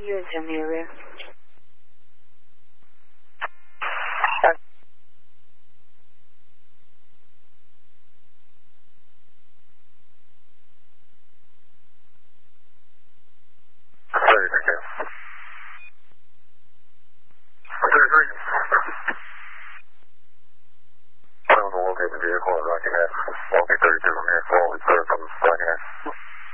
use in the area? Locate the vehicle and rocket at Walkie 32 from here.